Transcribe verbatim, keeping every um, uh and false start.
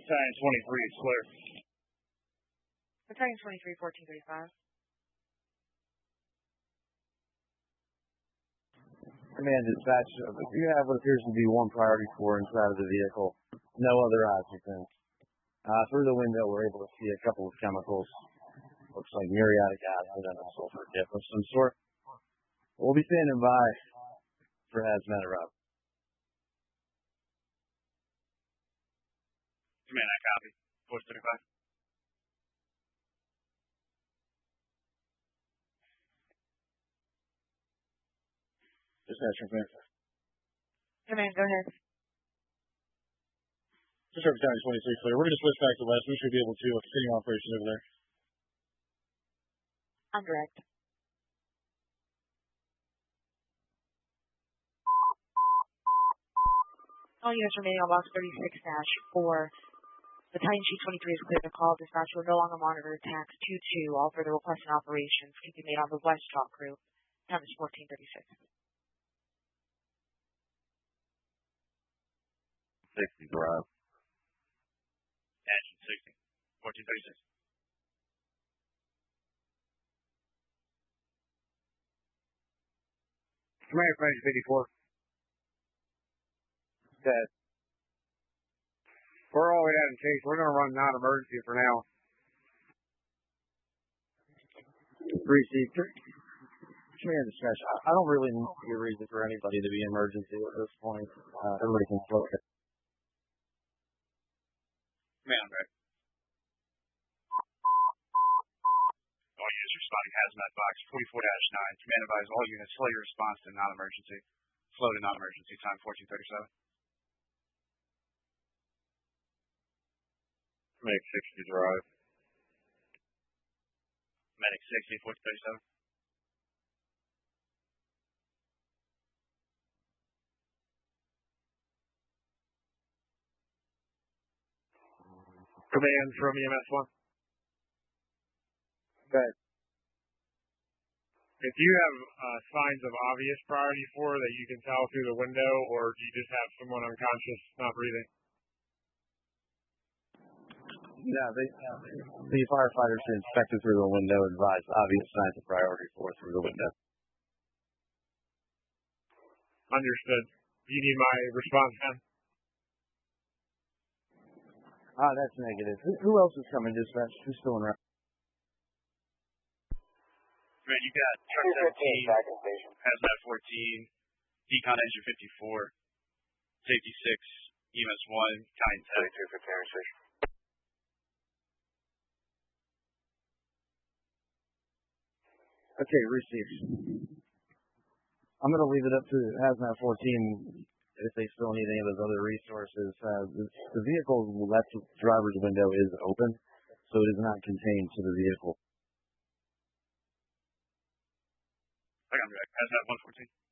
Battalion twenty-three is clear. Battalion twenty-three, fourteen thirty-five. Command dispatch, you have what appears to be one priority four inside of the vehicle. No other occupants. Uh, through the window, we're able to see a couple of chemicals. Looks like muriatic acid and a sulfur dip of some sort. We'll be standing by for hazmat arrival. Command, I copy. Force thirty-five. Dispatch, command. Command, go ahead. Dispatch Battalion twenty-three clear. We're going to switch back to west. We should be able to uh, continue operation over there. I'm direct. All units remaining on box thirty-six dash four. Battalion Chief twenty-three is clear to call. Dispatch will no longer monitor attacks two two. All further requests and operations can be made on the West Chalk Group. Time is fourteen thirty-six. sixty drive. Action sixty. fourteen thirty-six. Command, French fifty-four. Dead. We're all the way out in Chase. We're going to run non-emergency for now. Received. Command dispatch. I, I don't really see a reason for anybody to be emergency at this point. Uh, everybody can float it. Command, right. All units responding hazmat box forty-four dash nine. Command advise all units slow your response to non-emergency. Slow to non-emergency. Time fourteen thirty-seven. Medic sixty drive. Medic sixty, fourteen thirty-seven. Command from E M S one. Good. If you have uh, signs of obvious priority four that you can tell through the window, or do you just have someone unconscious, not breathing? Yeah, they, the firefighters who inspected through the window advised obvious signs of priority four through the window. Understood. Do you need my response then? Ah, that's negative. Who, who else is coming, dispatch? Who's still in route? Man, you got truck seventeen, hazmat fourteen, decon engine fifty-four, safety six, E M S one, kind ten. thirty-two for Terry station. Okay, received. I'm going to leave it up to hazmat fourteen if they still need any of those other resources. Uh, the, the vehicle's left driver's window is open, so it is not contained to the vehicle. I got it. Hazmat one fourteen.